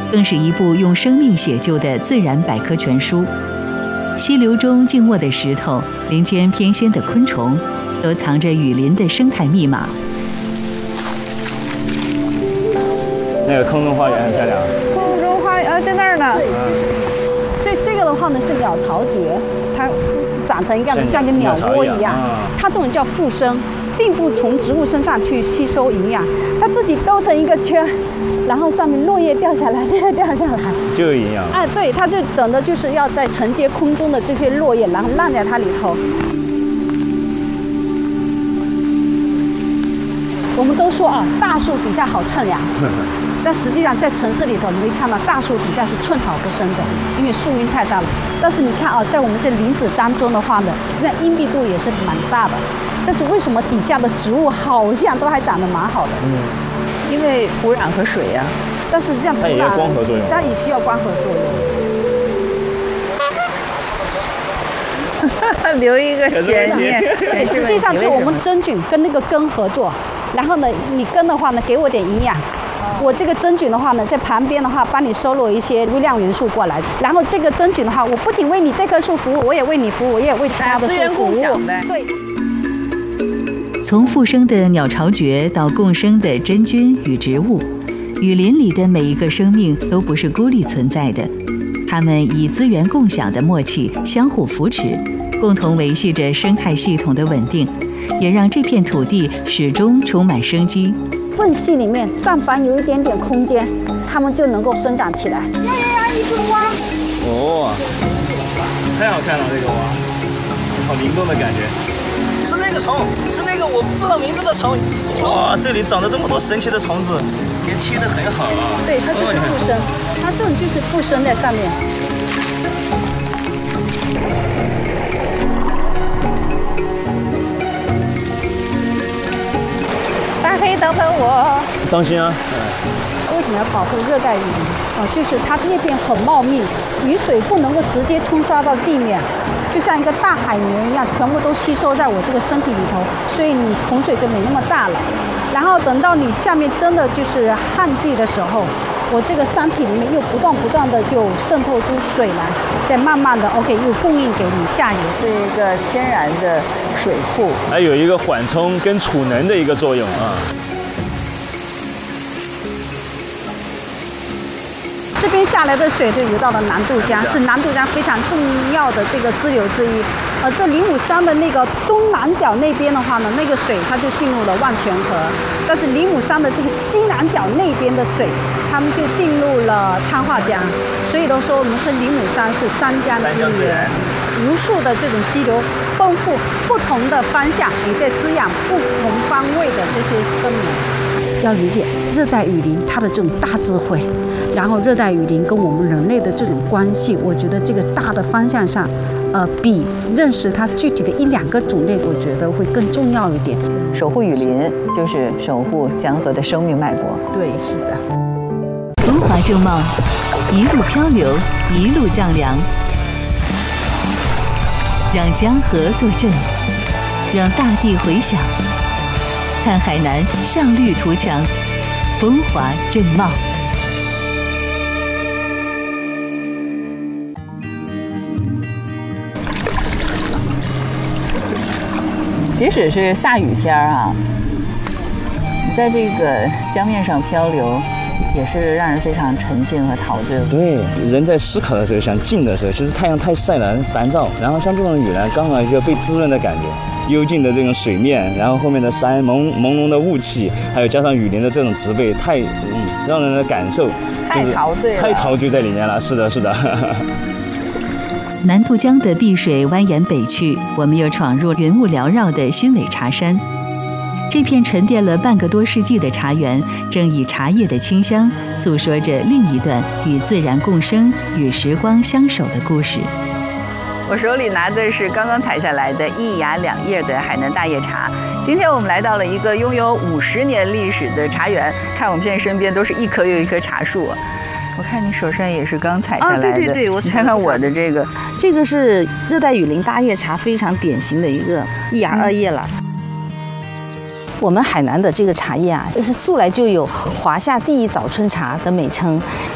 更是一部用生命写就的自然百科全书。溪流中静卧的石头，林间翩跹的昆虫，都藏着雨林的生态密码。 那个空中花园很漂亮。 空中花园在那儿呢。这个的话呢是鸟巢蕨，它长成一个像个鸟窝一样。它这种叫附生，并不从植物身上去吸收营养，它自己兜成一个圈，然后上面落叶掉下来，落叶掉下来就有营养。 哎，对，它就等的就是要在承接空中的这些落叶，然后烂在它里头。我们都说啊，大树底下好乘凉。但实际上，在城市里头，你会看到大树底下是寸草不生的，因为树荫太大了。但是你看啊，在我们这林子当中的话呢，实际上荫蔽度也是蛮大的。但是为什么底下的植物好像都还长得蛮好的？ 因为土壤和水啊。 但实际上它也要光合作用， 它也需要光合作用。留一个悬念。 实际上，就我们真菌跟那个根合作，然后呢，你根的话呢，给我点营养。我这个真菌的话呢，在旁边的话，帮你收录一些微量元素过来。然后这个真菌的话，我不仅为你这棵树服务，我也为你服务，我也为其他的树服务。对。 从附生的鸟巢蕨到共生的真菌与植物，雨林里的每一个生命都不是孤立存在的，它们以资源共享的默契相互扶持，共同维系着生态系统的稳定，也让这片土地始终充满生机。 缝隙里面，但凡有一点点空间，它们就能够生长起来。呀，一只蛙！ 哦，太好看了，这个蛙，好灵动的感觉。 是那个虫，是那个我不知道名字的虫。哇，这里长了这么多神奇的虫子，也贴得很好啊。 对，它就是附生，它这种就是附生在上面。 大黑等等我。 当心啊！ 为什么要保护热带雨林？就是它叶片很茂密，雨水不能够直接冲刷到地面，就像一个大海绵一样，全部都吸收在我这个身体里头，所以你洪水就没那么大了。然后等到你下面真的就是旱地的时候，我这个山体里面又不断的就渗透出水来，再慢慢的 OK 又供应给你下游， 是一个天然的水库， 还有一个缓冲跟储能的一个作用啊。 这边下来的水就流到了南渡江，是南渡江非常重要的这个支流之一。这灵武山的那个东南角那边的话呢，那个水它就进入了万泉河，但是灵武山的这个西南角那边的水，它们就进入了昌化江。所以都说我们说灵武山是三江之源，无数的这种溪流丰富不同的方向，也在滋养不同方位的这些生命。要理解热带雨林它的这种大智慧。然后热带雨林跟我们人类的这种关系，我觉得这个大的方向上，比认识它具体的一两个种类，我觉得会更重要一点。 守护雨林就是守护江河的生命脉搏。 对，是的。 风华正茂，一路漂流，一路丈量，让江河作证，让大地回响。看海南向绿图强，风华正茂。 即使是下雨天啊，你在这个江面上漂流，也是让人非常沉静和陶醉。 对，人在思考的时候，想静的时候，其实太阳太晒了，烦躁。然后像这种雨呢，刚好一个被滋润的感觉，幽静的这种水面，然后后面的山朦胧的雾气，还有加上雨林的这种植被，太让人的感受太陶醉了， 太陶醉在里面了。是的，是的。 南渡江的碧水蜿蜒北去，我们又闯入云雾缭绕的新尾茶山。这片沉淀了半个多世纪的茶园，正以茶叶的清香，诉说着另一段与自然共生、与时光相守的故事。 我手里拿的是刚刚采下来的一芽两叶的海南大叶茶。今天我们来到了一个拥有50年历史的茶园，看我们现在身边都是一棵又一棵茶树。我看你手上也是刚采下来的， 对， 你看看我的这个是热带雨林大叶茶非常典型的一个一芽二叶了。我们海南的这个茶叶啊，是素来就有华夏第一早春茶的美称。